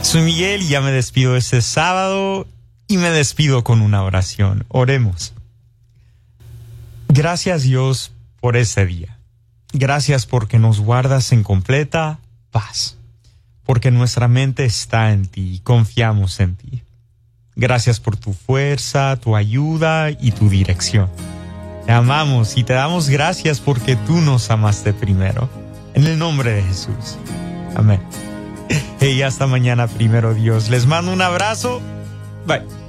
Soy Miguel y ya me despido este sábado y me despido con una oración. Oremos. Gracias, Dios, por este día. Gracias porque nos guardas en completa paz, porque nuestra mente está en ti y confiamos en ti. Gracias por tu fuerza, tu ayuda y tu dirección. Te amamos y te damos gracias porque tú nos amaste primero. En el nombre de Jesús. Amén. Y hasta mañana, primero Dios. Les mando un abrazo. Bye.